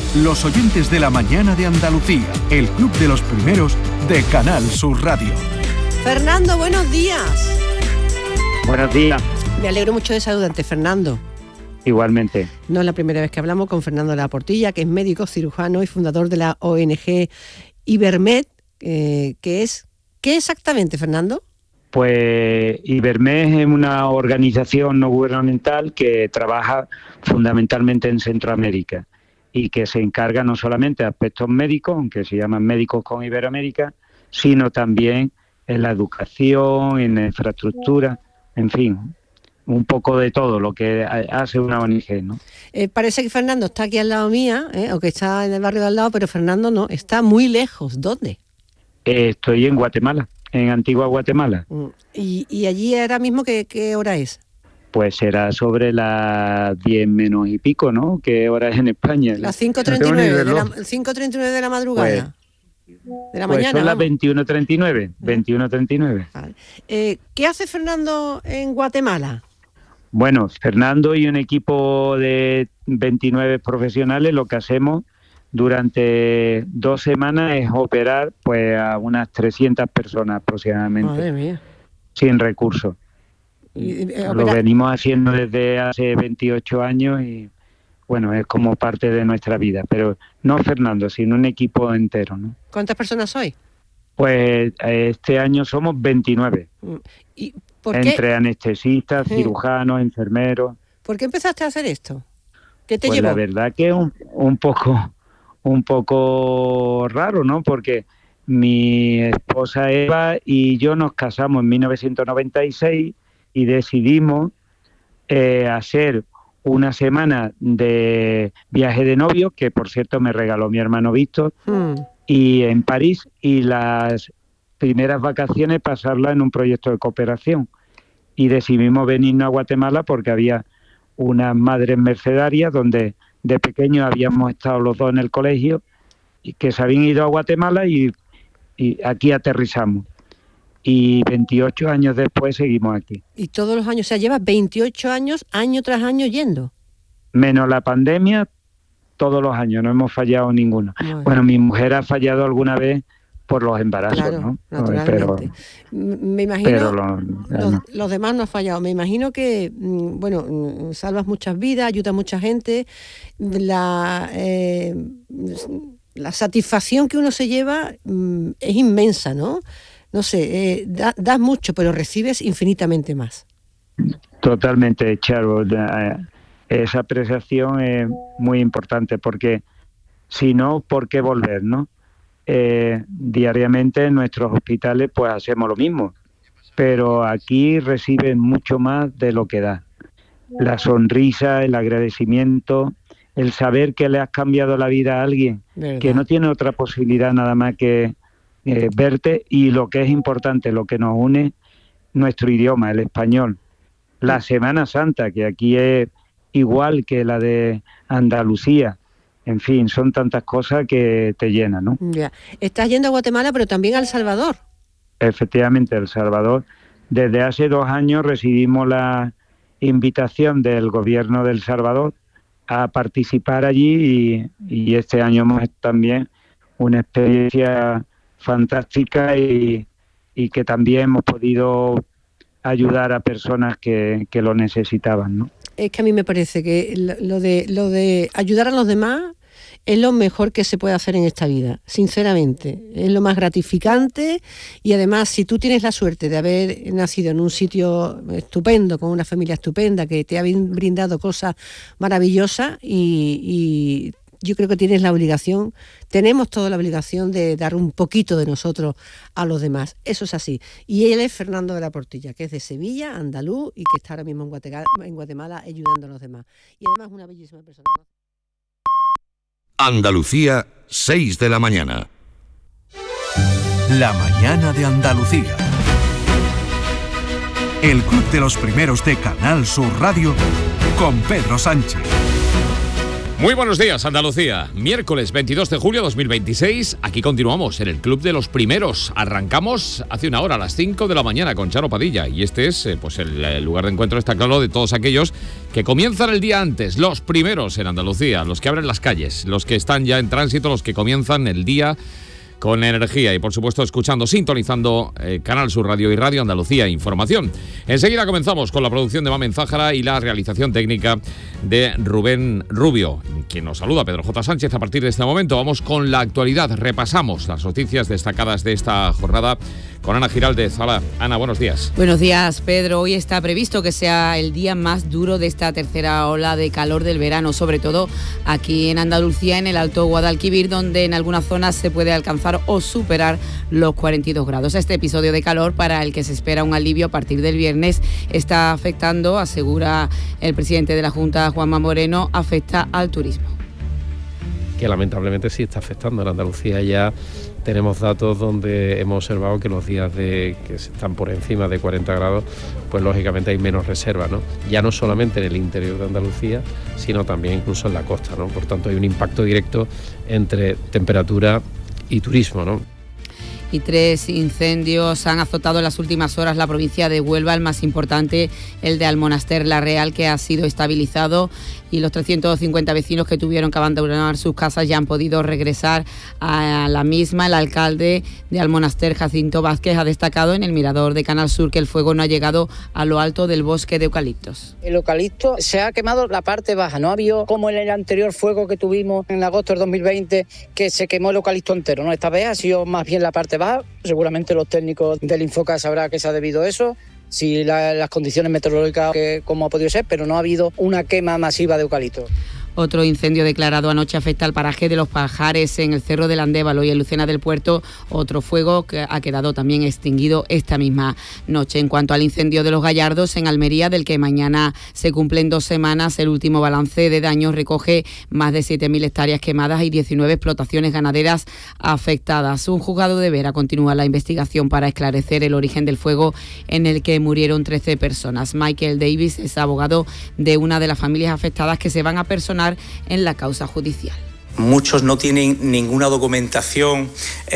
los oyentes de la mañana de Andalucía, el club de los primeros de Canal Sur Radio. Fernando, buenos días. Buenos días. Me alegro mucho de saludarte, Fernando. Igualmente. No es la primera vez que hablamos con Fernando de la Portilla, que es médico cirujano y fundador de la ONG Ibermed, ¿qué exactamente, Fernando? Pues Ibermed es una organización no gubernamental que trabaja fundamentalmente en Centroamérica y que se encarga no solamente de aspectos médicos, aunque se llaman Médicos con Iberoamérica, sino también en la educación, en la infraestructura, en fin, un poco de todo lo que hace una ONG, ¿no? Parece que Fernando está aquí al lado mía, o que está en el barrio de al lado, pero Fernando no, está muy lejos. ¿Dónde? Estoy en Guatemala, en Antigua Guatemala. ¿Y allí ahora mismo qué hora es? Pues será sobre las 10 menos y pico, ¿no? ¿Qué hora es en España? Las 5:39 de la madrugada. De la mañana. Son las 21:39. 21:39. Vale. ¿Qué hace Fernando en Guatemala? Bueno, Fernando y un equipo de 29 profesionales, lo que hacemos durante 2 semanas es operar pues a unas 300 personas aproximadamente. Madre mía. Sin recursos. Lo venimos haciendo desde hace 28 años y bueno, es como parte de nuestra vida, pero no Fernando, sino un equipo entero, ¿no? ¿Cuántas personas sois? Pues este año somos 29. ¿Y por qué? Entre anestesistas, cirujanos, enfermeros. ¿Por qué empezaste a hacer esto? ¿Qué te pues llevó? La verdad que es un poco raro, ¿no? Porque mi esposa Eva y yo nos casamos en 1996 y decidimos hacer una semana de viaje de novio, que por cierto me regaló mi hermano Víctor, y en París, y las primeras vacaciones pasarlas en un proyecto de cooperación. Y decidimos venirnos a Guatemala porque había unas madres mercedarias donde de pequeños habíamos estado los dos en el colegio y que se habían ido a Guatemala y aquí aterrizamos. Y 28 años después seguimos aquí. Y todos los años, o sea, llevas 28 años, año tras año yendo. Menos la pandemia, todos los años, no hemos fallado ninguno. Bueno, mi mujer ha fallado alguna vez por los embarazos, claro, ¿no? Naturalmente. Me imagino, los demás no han fallado. Me imagino que, salvas muchas vidas, ayudas a mucha gente. La satisfacción que uno se lleva es inmensa, ¿no? No sé, das mucho, pero recibes infinitamente más. Totalmente, Charo. Esa apreciación es muy importante porque si no, ¿por qué volver, no? Diariamente en nuestros hospitales pues hacemos lo mismo, pero aquí reciben mucho más de lo que da. La sonrisa, el agradecimiento, el saber que le has cambiado la vida a alguien, ¿verdad? Que no tiene otra posibilidad nada más que verte, y lo que es importante, lo que nos une, nuestro idioma, el español. La Semana Santa, que aquí es igual que la de Andalucía. En fin, son tantas cosas que te llenan, ¿no? Ya. Estás yendo a Guatemala, pero también a El Salvador. Efectivamente, El Salvador. Desde hace 2 años recibimos la invitación del gobierno de El Salvador a participar allí y este año hemos también una experiencia fantástica y que también hemos podido ayudar a personas que lo necesitaban, ¿no? Es que a mí me parece que lo de ayudar a los demás es lo mejor que se puede hacer en esta vida, sinceramente. Es lo más gratificante y además si tú tienes la suerte de haber nacido en un sitio estupendo, con una familia estupenda, que te ha brindado cosas maravillosas y yo creo que tenemos toda la obligación de dar un poquito de nosotros a los demás. Eso es así. Y él es Fernando de la Portilla, que es de Sevilla, andaluz, y que está ahora mismo en Guatemala ayudando a los demás. Y además una bellísima persona. Andalucía, 6 de la mañana. La mañana de Andalucía. El club de los primeros de Canal Sur Radio con Pedro Sánchez. Muy buenos días, Andalucía. Miércoles 22 de julio de 2026. Aquí continuamos en el Club de los Primeros. Arrancamos hace una hora, a las 5 de la mañana, con Charo Padilla. Y este es el lugar de encuentro, está claro, de todos aquellos que comienzan el día antes. Los primeros en Andalucía, los que abren las calles, los que están ya en tránsito, los que comienzan el día con energía y, por supuesto, sintonizando Canal Sur Radio y Radio Andalucía Información. Enseguida comenzamos con la producción de Mamen Zájara y la realización técnica de Rubén Rubio, quien nos saluda, Pedro J. Sánchez. A partir de este momento vamos con la actualidad. Repasamos las noticias destacadas de esta jornada con Ana Giraldez. Hola, Ana, buenos días. Buenos días, Pedro. Hoy está previsto que sea el día más duro de esta tercera ola de calor del verano, sobre todo aquí en Andalucía, en el Alto Guadalquivir, donde en algunas zonas se puede alcanzar o superar los 42 grados. Este episodio de calor, para el que se espera un alivio a partir del viernes, está afectando, asegura el presidente de la Junta, Juanma Moreno, afecta al turismo. Que lamentablemente sí está afectando. En Andalucía ya tenemos datos donde hemos observado que los días que están por encima de 40 grados, pues lógicamente hay menos reservas, ¿no? Ya no solamente en el interior de Andalucía, sino también incluso en la costa, ¿no? Por tanto, hay un impacto directo entre temperatura y turismo, ¿no? Y 3 incendios han azotado en las últimas horas la provincia de Huelva, el más importante, el de Almonaster la Real, que ha sido estabilizado, y los 350 vecinos que tuvieron que abandonar sus casas ya han podido regresar a la misma. El alcalde de Almonaster, Jacinto Vázquez, ha destacado en el mirador de Canal Sur que el fuego no ha llegado a lo alto del bosque de eucaliptos. El eucalipto se ha quemado la parte baja, no ha habido como en el anterior fuego que tuvimos en agosto del 2020, que se quemó el eucalipto entero, ¿no? Esta vez ha sido más bien la parte baja. Seguramente los técnicos del Infoca sabrán que se ha debido a eso, si las condiciones meteorológicas, cómo ha podido ser, pero no ha habido una quema masiva de eucalipto. Otro incendio declarado anoche afecta al paraje de Los Pajares, en el Cerro del Andévalo y en Lucena del Puerto. Otro fuego que ha quedado también extinguido esta misma noche. En cuanto al incendio de Los Gallardos, en Almería, del que mañana se cumplen 2 semanas, el último balance de daños recoge más de 7.000 hectáreas quemadas y 19 explotaciones ganaderas afectadas. Un juzgado de Vera continúa la investigación para esclarecer el origen del fuego, en el que murieron 13 personas. Michael Davis es abogado de una de las familias afectadas, que se van a personar en la causa judicial. Muchos no tienen ninguna documentación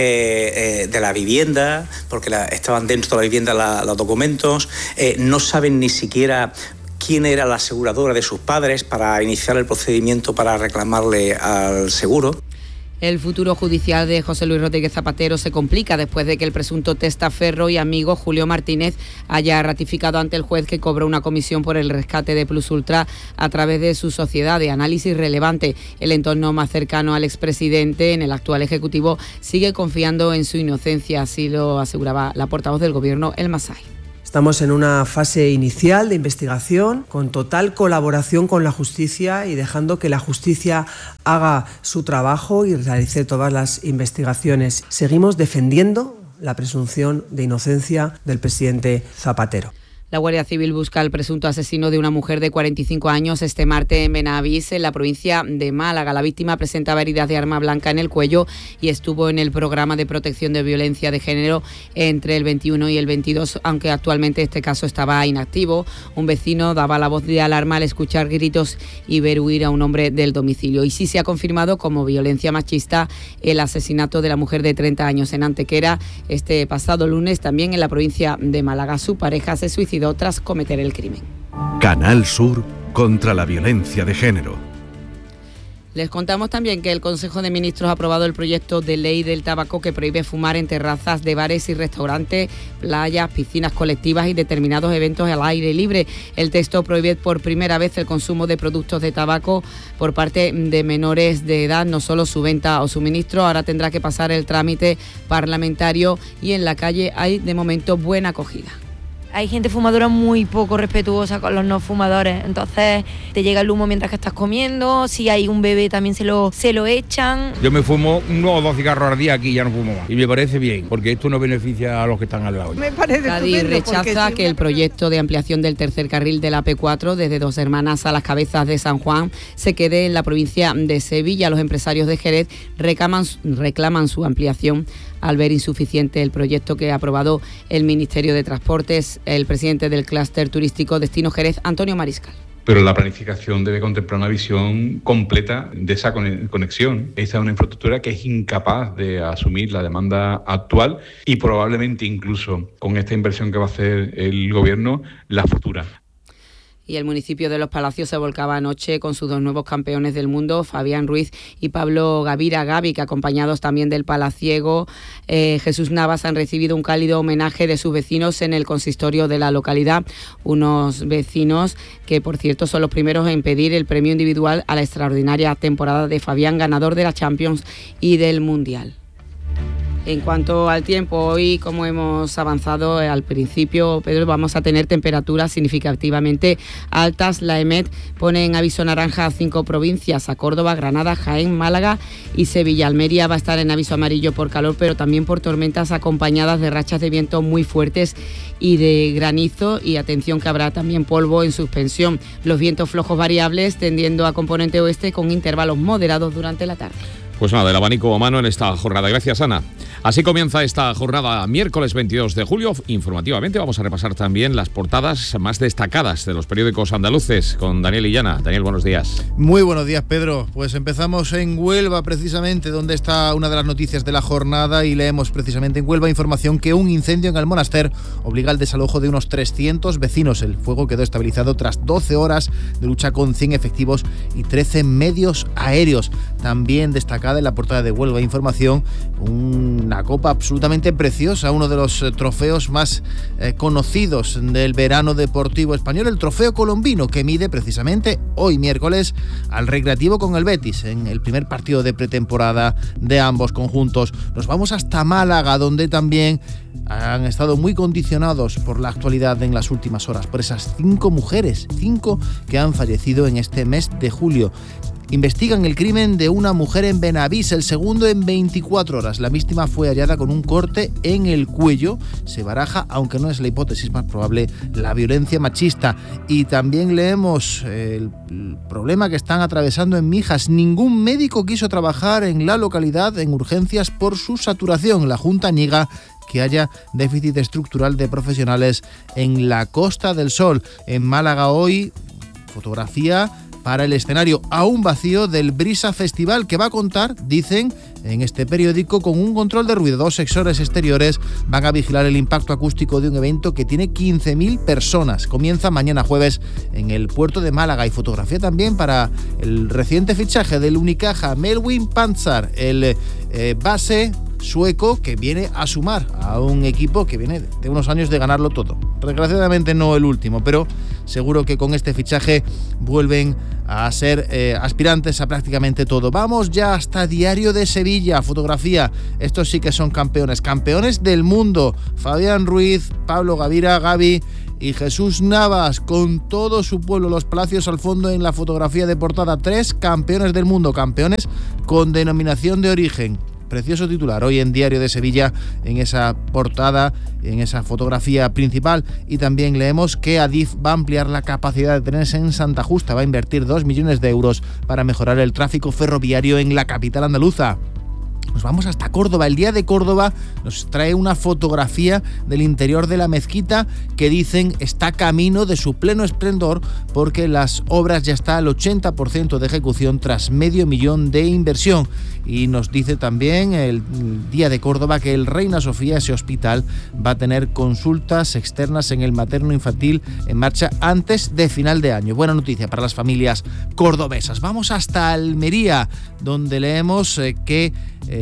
de la vivienda, porque estaban dentro de la vivienda los documentos, no saben ni siquiera quién era la aseguradora de sus padres para iniciar el procedimiento para reclamarle al seguro. El futuro judicial de José Luis Rodríguez Zapatero se complica después de que el presunto testaferro y amigo Julio Martínez haya ratificado ante el juez que cobró una comisión por el rescate de Plus Ultra a través de su sociedad de análisis relevante. El entorno más cercano al expresidente en el actual Ejecutivo sigue confiando en su inocencia, así lo aseguraba la portavoz del Gobierno, El Masai. Estamos en una fase inicial de investigación con total colaboración con la justicia y dejando que la justicia haga su trabajo y realice todas las investigaciones. Seguimos defendiendo la presunción de inocencia del presidente Zapatero. La Guardia Civil busca al presunto asesino de una mujer de 45 años este martes en Benavís, en la provincia de Málaga. La víctima presentaba heridas de arma blanca en el cuello y estuvo en el programa de protección de violencia de género entre el 21 y el 22, aunque actualmente este caso estaba inactivo. Un vecino daba la voz de alarma al escuchar gritos y ver huir a un hombre del domicilio. Y sí se ha confirmado como violencia machista el asesinato de la mujer de 30 años en Antequera este pasado lunes, también en la provincia de Málaga. Su pareja se suicidó tras cometer el crimen. Canal Sur contra la violencia de género. Les contamos también que el Consejo de Ministros ha aprobado el proyecto de ley del tabaco que prohíbe fumar en terrazas de bares y restaurantes, playas, piscinas colectivas y determinados eventos al aire libre. El texto prohíbe por primera vez el consumo de productos de tabaco por parte de menores de edad, no solo su venta o suministro. Ahora tendrá que pasar el trámite parlamentario y en la calle hay de momento buena acogida. Hay gente fumadora muy poco respetuosa con los no fumadores, entonces te llega el humo mientras que estás comiendo, si hay un bebé también se lo echan. Yo me fumo 1 o 2 cigarros al día aquí, ya no fumo más. Y me parece bien, porque esto no beneficia a los que están al lado. Me parece Cádiz rechaza que el proyecto de ampliación del tercer carril de la AP4 desde Dos Hermanas a Las Cabezas de San Juan se quede en la provincia de Sevilla. Los empresarios de Jerez reclaman su ampliación al ver insuficiente el proyecto que ha aprobado el Ministerio de Transportes. El presidente del clúster turístico Destino Jerez, Antonio Mariscal. pero la planificación debe contemplar una visión completa de esa conexión. Esta es una infraestructura que es incapaz de asumir la demanda actual y probablemente incluso con esta inversión que va a hacer el Gobierno, la futura. Y el municipio de Los Palacios se volcaba anoche con sus 2 nuevos campeones del mundo, Fabián Ruiz y Pablo Gavira Gavi, que acompañados también del palaciego Jesús Navas han recibido un cálido homenaje de sus vecinos en el consistorio de la localidad. Unos vecinos que, por cierto, son los primeros en pedir el premio individual a la extraordinaria temporada de Fabián, ganador de la Champions y del Mundial. En cuanto al tiempo, hoy, como hemos avanzado al principio, Pedro, vamos a tener temperaturas significativamente altas. La EMET pone en aviso naranja a 5 provincias, a Córdoba, Granada, Jaén, Málaga y Sevilla. Almería va a estar en aviso amarillo por calor, pero también por tormentas acompañadas de rachas de viento muy fuertes y de granizo, y atención que habrá también polvo en suspensión. Los vientos flojos variables tendiendo a componente oeste con intervalos moderados durante la tarde. Pues nada, el abanico a mano en esta jornada. Gracias, Ana. Así comienza esta jornada, miércoles 22 de julio. Informativamente vamos a repasar también las portadas más destacadas de los periódicos andaluces con Daniel Illana. Daniel, buenos días. Muy buenos días, Pedro. Pues empezamos en Huelva, precisamente, donde está una de las noticias de la jornada, y leemos precisamente en Huelva información que un incendio en el Monaster obliga al desalojo de unos 300 vecinos. El fuego quedó estabilizado tras 12 horas de lucha con 100 efectivos y 13 medios aéreos. También destacada en la portada de Huelva información una copa absolutamente preciosa, uno de los trofeos más conocidos del verano deportivo español, el trofeo colombino, que mide precisamente hoy miércoles al Recreativo con el Betis en el primer partido de pretemporada de ambos conjuntos. Nos vamos hasta Málaga, donde también han estado muy condicionados por la actualidad en las últimas horas, por esas 5 mujeres, 5 que han fallecido en este mes de julio. Investigan el crimen de una mujer en Benavís, el segundo en 24 horas. La víctima fue hallada con un corte en el cuello. Se baraja, aunque no es la hipótesis más probable, la violencia machista. Y también leemos el problema que están atravesando en Mijas. Ningún médico quiso trabajar en la localidad en urgencias por su saturación. La Junta niega que haya déficit estructural de profesionales en la Costa del Sol. En Málaga hoy, fotografía para el escenario aún vacío del Brisa Festival, que va a contar, dicen en este periódico, con un control de ruido. 2 sensores exteriores van a vigilar el impacto acústico de un evento que tiene 15.000 personas. Comienza mañana jueves en el puerto de Málaga. Y fotografía también para el reciente fichaje del Unicaja, Melvin Pantzar, el base sueco que viene a sumar a un equipo que viene de unos años de ganarlo todo. Desgraciadamente no el último, pero seguro que con este fichaje vuelven a ser aspirantes a prácticamente todo. Vamos ya hasta Diario de Sevilla, fotografía. Estos sí que son campeones del mundo. Fabián Ruiz, Pablo Gavira Gavi y Jesús Navas, con todo su pueblo, Los Palacios al fondo en la fotografía de portada. 3 campeones del mundo, campeones con denominación de origen. Precioso titular hoy en Diario de Sevilla, en esa portada, en esa fotografía principal. Y también leemos que Adif va a ampliar la capacidad de trenes en Santa Justa, va a invertir 2 millones de euros para mejorar el tráfico ferroviario en la capital andaluza. Nos vamos hasta Córdoba. El Día de Córdoba nos trae una fotografía del interior de la mezquita que dicen está camino de su pleno esplendor, porque las obras ya está al 80% de ejecución tras $500,000 de inversión. Y nos dice también el Día de Córdoba que el Reina Sofía, ese hospital, va a tener consultas externas en el materno infantil en marcha antes de final de año. Buena noticia para las familias cordobesas. Vamos hasta Almería, donde leemos que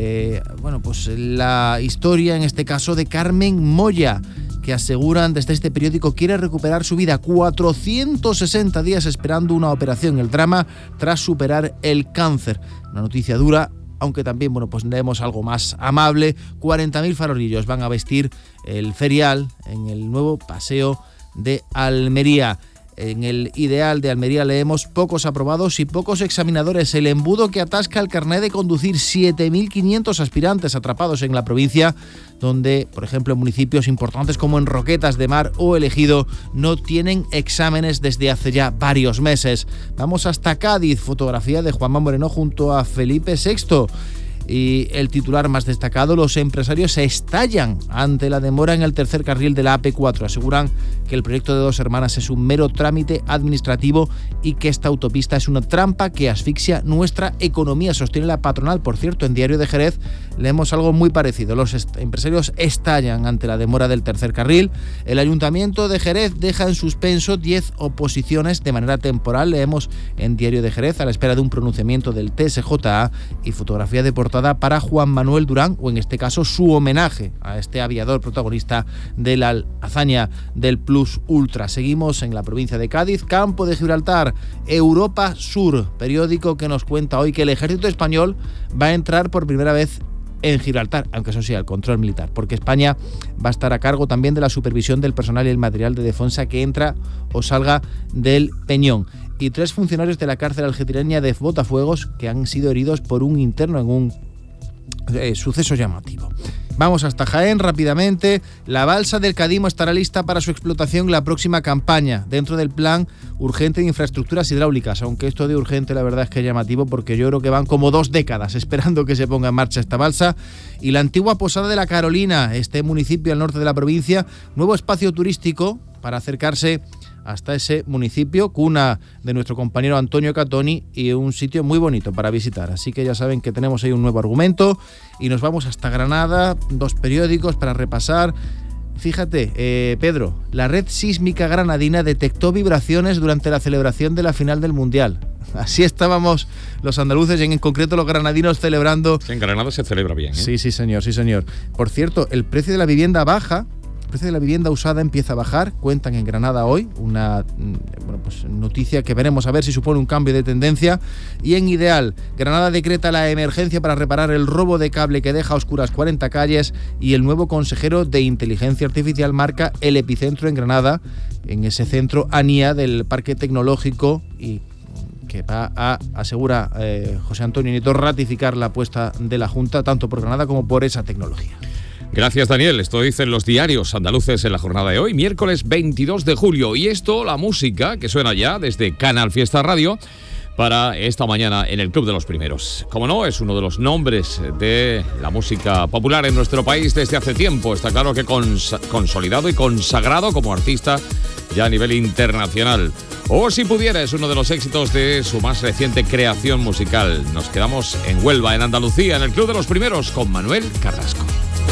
la historia, en este caso, de Carmen Moya, que aseguran desde este periódico quiere recuperar su vida. 460 días esperando una operación. El drama tras superar el cáncer. Una noticia dura, aunque también, leemos algo más amable. 40.000 farolillos van a vestir el ferial en el nuevo paseo de Almería. En el Ideal de Almería leemos pocos aprobados y pocos examinadores. El embudo que atasca el carné de conducir. 7.500 aspirantes atrapados en la provincia, donde, por ejemplo, en municipios importantes como en Roquetas de Mar o El Ejido no tienen exámenes desde hace ya varios meses. Vamos hasta Cádiz, fotografía de Juanma Moreno junto a Felipe VI. Y el titular más destacado: los empresarios se estallan ante la demora en el tercer carril de la AP4. Aseguran que el proyecto de Dos Hermanas es un mero trámite administrativo y que esta autopista es una trampa que asfixia nuestra economía, sostiene la patronal. Por cierto, en Diario de Jerez leemos algo muy parecido. Los empresarios estallan ante la demora del tercer carril. El Ayuntamiento de Jerez deja en suspenso 10 oposiciones de manera temporal. Leemos en Diario de Jerez, a la espera de un pronunciamiento del TSJA, y fotografía de portada para Juan Manuel Durán, o en este caso su homenaje a este aviador protagonista de la hazaña del Plus Ultra. Seguimos en la provincia de Cádiz. Campo de Gibraltar, Europa Sur, periódico que nos cuenta hoy que el ejército español va a entrar por primera vez en Gibraltar, aunque eso sí, el control militar, porque España va a estar a cargo también de la supervisión del personal y el material de defensa que entra o salga del Peñón. Y 3 funcionarios de la cárcel algecireña de Botafuegos que han sido heridos por un interno en un suceso llamativo. Vamos hasta Jaén rápidamente. La balsa del Cadimo estará lista para su explotación en la próxima campaña, dentro del plan urgente de infraestructuras hidráulicas, aunque esto de urgente la verdad es que es llamativo, porque yo creo que van como 2 décadas esperando que se ponga en marcha esta balsa. Y la antigua Posada de la Carolina, este municipio al norte de la provincia, nuevo espacio turístico para acercarse hasta ese municipio, cuna de nuestro compañero Antonio Catoni, y un sitio muy bonito para visitar. Así que ya saben que tenemos ahí un nuevo argumento y nos vamos hasta Granada, 2 periódicos para repasar. Fíjate, Pedro, la red sísmica granadina detectó vibraciones durante la celebración de la final del Mundial. Así estábamos los andaluces, en concreto los granadinos, celebrando. En Granada se celebra bien, ¿eh? Sí, señor, sí, señor. Por cierto, el precio de la vivienda baja. El precio de la vivienda usada empieza a bajar, cuentan en Granada hoy, una noticia que veremos a ver si supone un cambio de tendencia. Y en Ideal, Granada decreta la emergencia para reparar el robo de cable que deja a oscuras 40 calles, y el nuevo consejero de Inteligencia Artificial marca el epicentro en Granada, en ese centro ANIA del Parque Tecnológico, y que va a, asegura José Antonio Nieto, ratificar la apuesta de la Junta, tanto por Granada como por esa tecnología. Gracias, Daniel. Esto dicen los diarios andaluces en la jornada de hoy, miércoles 22 de julio. Y esto, la música que suena ya desde Canal Fiesta Radio para esta mañana en el Club de los Primeros. Como no, es uno de los nombres de la música popular en nuestro país desde hace tiempo. Está claro que consolidado y consagrado como artista ya a nivel internacional. O si pudiera, es uno de los éxitos de su más reciente creación musical. Nos quedamos en Huelva, en Andalucía, en el Club de los Primeros, con Manuel Carrasco.